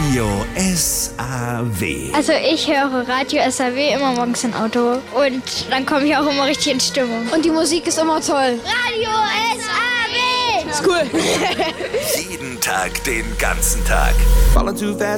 Radio SAW. Also ich höre Radio SAW immer morgens im Auto und dann komme ich auch immer richtig in Stimmung. Und die Musik ist immer toll. Radio SAW! Ist cool. Jeden Tag, den ganzen Tag. Falling too fast.